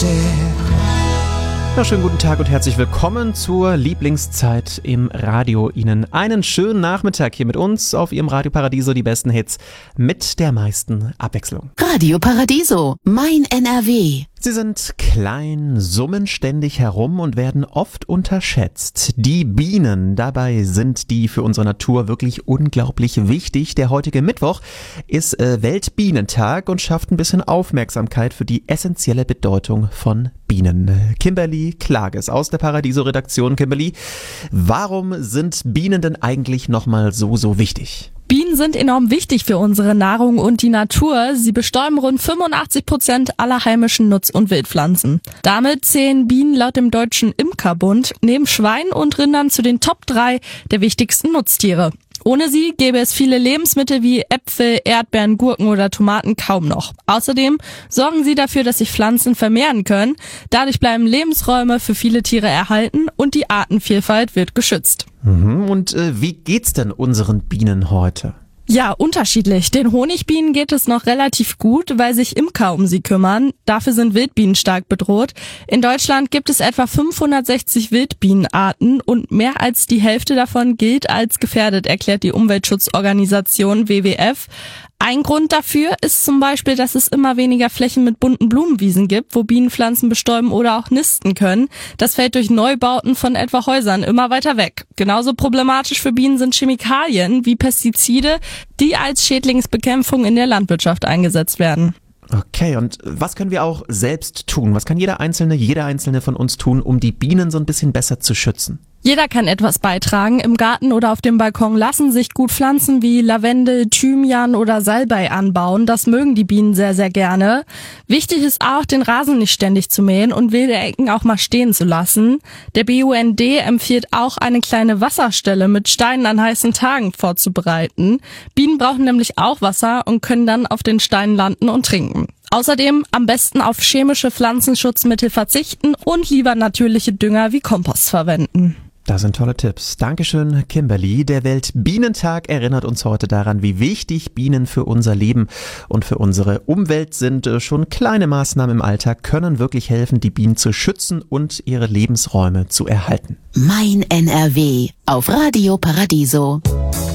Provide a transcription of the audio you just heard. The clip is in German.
Ja, schönen guten Tag und herzlich willkommen zur Lieblingszeit im Radio. Ihnen einen schönen Nachmittag hier mit uns auf Ihrem Radio Paradiso, die besten Hits mit der meisten Abwechslung. Radio Paradiso, mein NRW. Sie sind klein, summen ständig herum und werden oft unterschätzt. Die Bienen, dabei sind die für unsere Natur wirklich unglaublich wichtig. Der heutige Mittwoch ist Weltbienentag und schafft ein bisschen Aufmerksamkeit für die essentielle Bedeutung von Bienen. Kimberly Klages aus der Paradiso-Redaktion. Kimberly, warum sind Bienen denn eigentlich nochmal so wichtig? Bienen sind enorm wichtig für unsere Nahrung und die Natur. Sie bestäuben rund 85% aller heimischen Nutz- und Wildpflanzen. Damit zählen Bienen laut dem Deutschen Imkerbund neben Schweinen und Rindern zu den Top 3 der wichtigsten Nutztiere. Ohne sie gäbe es viele Lebensmittel wie Äpfel, Erdbeeren, Gurken oder Tomaten kaum noch. Außerdem sorgen sie dafür, dass sich Pflanzen vermehren können. Dadurch bleiben Lebensräume für viele Tiere erhalten und die Artenvielfalt wird geschützt. Und wie geht's denn unseren Bienen heute? Ja, unterschiedlich. Den Honigbienen geht es noch relativ gut, weil sich Imker um sie kümmern. Dafür sind Wildbienen stark bedroht. In Deutschland gibt es etwa 560 Wildbienenarten und mehr als die Hälfte davon gilt als gefährdet, erklärt die Umweltschutzorganisation WWF. Ein Grund dafür ist zum Beispiel, dass es immer weniger Flächen mit bunten Blumenwiesen gibt, wo Bienen Pflanzen bestäuben oder auch nisten können. Das fällt durch Neubauten von etwa Häusern immer weiter weg. Genauso problematisch für Bienen sind Chemikalien wie Pestizide, die als Schädlingsbekämpfung in der Landwirtschaft eingesetzt werden. Okay, und was können wir auch selbst tun? Was kann jeder Einzelne von uns tun, um die Bienen so ein bisschen besser zu schützen? Jeder kann etwas beitragen. Im Garten oder auf dem Balkon lassen sich gut Pflanzen wie Lavendel, Thymian oder Salbei anbauen. Das mögen die Bienen sehr, sehr gerne. Wichtig ist auch, den Rasen nicht ständig zu mähen und wilde Ecken auch mal stehen zu lassen. Der BUND empfiehlt auch, eine kleine Wasserstelle mit Steinen an heißen Tagen vorzubereiten. Bienen brauchen nämlich auch Wasser und können dann auf den Steinen landen und trinken. Außerdem am besten auf chemische Pflanzenschutzmittel verzichten und lieber natürliche Dünger wie Kompost verwenden. Das sind tolle Tipps. Dankeschön, Kimberly. Der Weltbienentag erinnert uns heute daran, wie wichtig Bienen für unser Leben und für unsere Umwelt sind. Schon kleine Maßnahmen im Alltag können wirklich helfen, die Bienen zu schützen und ihre Lebensräume zu erhalten. Mein NRW auf Radio Paradiso.